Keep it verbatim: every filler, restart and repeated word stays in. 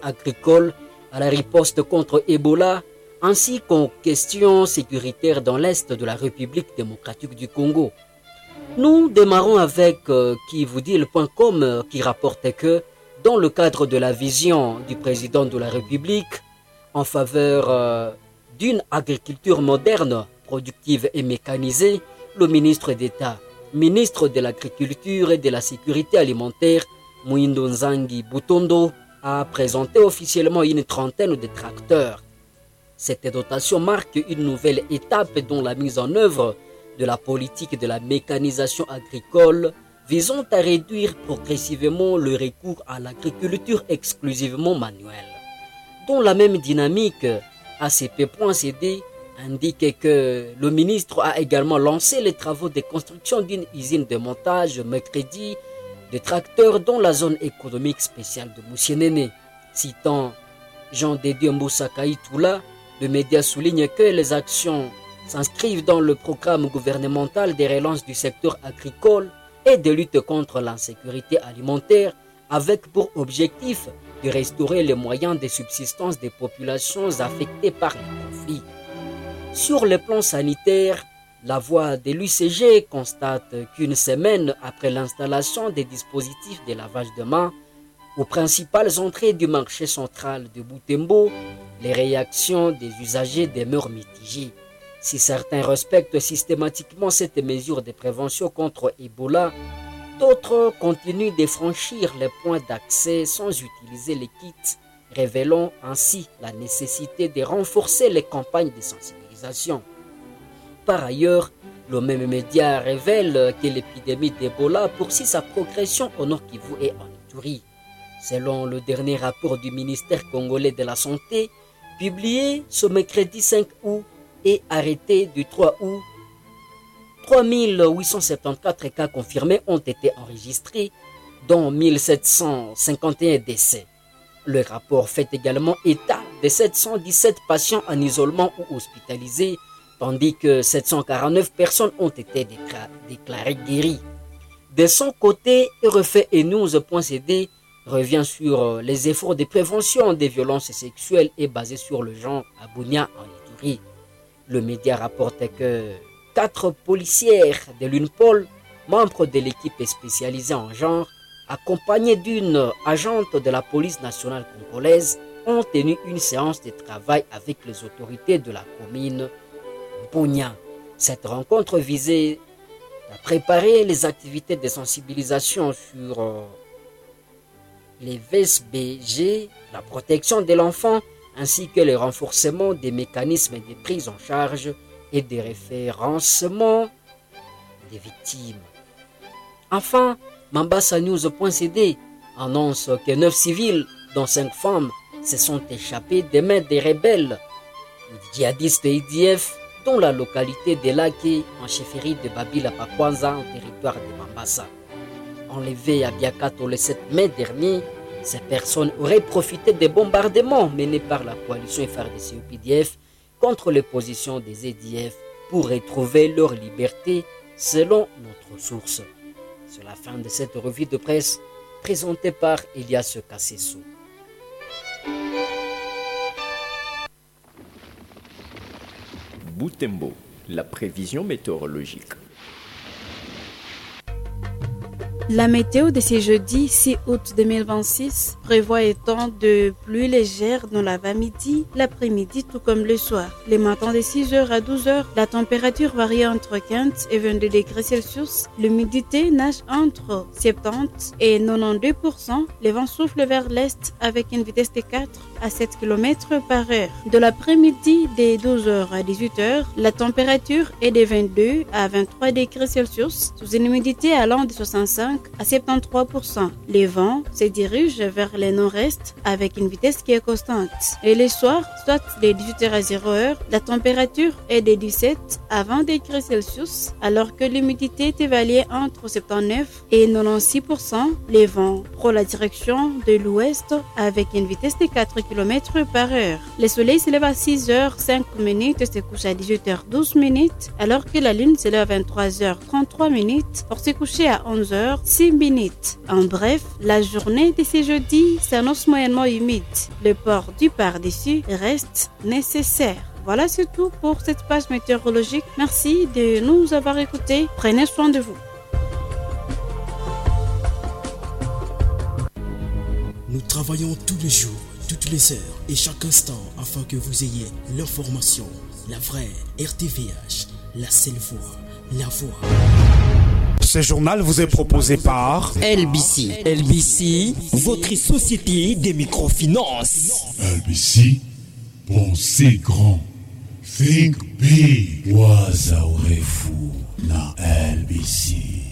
agricole, à la riposte contre Ebola, ainsi qu'aux questions sécuritaires dans l'Est de la République démocratique du Congo. Nous démarrons avec euh, qui vous dit le point com euh, qui rapportait que, dans le cadre de la vision du président de la République en faveur euh, d'une agriculture moderne, productive et mécanisée, le ministre d'État, ministre de l'Agriculture et de la Sécurité alimentaire, Mwindo Nzangi Butondo, a présenté officiellement une trentaine de tracteurs. Cette dotation marque une nouvelle étape dans la mise en œuvre de la politique de la mécanisation agricole visant à réduire progressivement le recours à l'agriculture exclusivement manuelle. Dans la même dynamique, A C P.C D indique que le ministre a également lancé les travaux de construction d'une usine de montage mercredi de tracteurs dans la zone économique spéciale de Moussienene. Citant Jean-Dédieu Mboussakaïtoula, le média souligne que les actions s'inscrivent dans le programme gouvernemental de relance du secteur agricole et de lutte contre l'insécurité alimentaire avec pour objectif de restaurer les moyens de subsistance des populations affectées par les conflits. Sur le plan sanitaire, la voix de l'U C G constate qu'une semaine après l'installation des dispositifs de lavage de mains aux principales entrées du marché central de Butembo, les réactions des usagers demeurent mitigées. Si certains respectent systématiquement cette mesure de prévention contre Ebola, d'autres continuent de franchir les points d'accès sans utiliser les kits, révélant ainsi la nécessité de renforcer les campagnes de sensibilisation. Par ailleurs, le même média révèle que l'épidémie d'Ebola poursuit sa progression au Nord Kivu et en Ituri. Selon le dernier rapport du ministère congolais de la Santé, publié ce mercredi cinq août et arrêté du trois août, trois mille huit cent soixante-quatorze cas confirmés ont été enregistrés, dont mille sept cent cinquante et un décès. Le rapport fait également état de sept cent dix-sept patients en isolement ou hospitalisés, tandis que sept cent quarante-neuf personnes ont été décla- déclarées guéries. De son côté, Refait et News.cd revient sur les efforts de prévention des violences sexuelles et basés sur le genre à Bunia en Ituri. Le média rapporte que quatre policières de l'UNPOL, membres de l'équipe spécialisée en genre, accompagnées d'une agente de la police nationale congolaise, ont tenu une séance de travail avec les autorités de la commune Bunia. Cette rencontre visait à préparer les activités de sensibilisation sur euh, les V S B G, la protection de l'enfant, ainsi que le renforcement des mécanismes de prise en charge et de référencement des victimes. Enfin, Mambasa-News.cd annonce que neuf civils, dont cinq femmes, se sont échappés des mains des rebelles djihadistes I D F dans la localité de Lake, en chefferie de Babila Pakwanza, au territoire de Mambasa. Enlevées à Biakato le sept mai dernier, ces personnes auraient profité des bombardements menés par la coalition F R D C U P D F contre les positions des A D F pour retrouver leur liberté, selon notre source. C'est la fin de cette revue de presse présentée par Elias Kassesso. Butembo, la prévision météorologique. La météo de ce jeudi six août deux mille vingt-six prévoit un temps de pluie légère dans l'avant-midi, l'après-midi tout comme le soir. Les matins de six heures à douze heures, la température varie entre quinze et vingt-deux degrés Celsius. L'humidité nage entre soixante-dix et quatre-vingt-douze pour cent. Le vent souffle vers l'est avec une vitesse de quatre à sept kilomètres par heure. De l'après-midi de douze heures à dix-huit heures, la température est de vingt-deux à vingt-trois degrés Celsius sous une humidité allant de soixante-cinq à soixante-treize pour cent. Les vents se dirigent vers le nord-est avec une vitesse qui est constante. Et le soir, soit de dix-huit heures à zéro heure, la température est de dix-sept à vingt degrés Celsius alors que l'humidité est évaluée entre soixante-dix-neuf et quatre-vingt-seize pour cent. Les vents prennent la direction de l'ouest avec une vitesse de quatre kilomètres par heure. Le soleil se lève à six heures cinq minutes et se couche à dix-huit heures douze minutes alors que la lune se lève à vingt-trois heures trente-trois minutes pour se coucher à onze heures Simbinit. En bref, la journée de ce jeudi s'annonce moyennement humide. Le port du par-dessus reste nécessaire. Voilà, c'est tout pour cette page météorologique. Merci de nous avoir écoutés. Prenez soin de vous. Nous travaillons tous les jours, toutes les heures et chaque instant afin que vous ayez l'information, la vraie R T V H, la seule voix, la voix. Ce journal vous est proposé par L B C. L B C, votre société des microfinances. L B C, pensez grand. Think big. Waza urefu na L B C.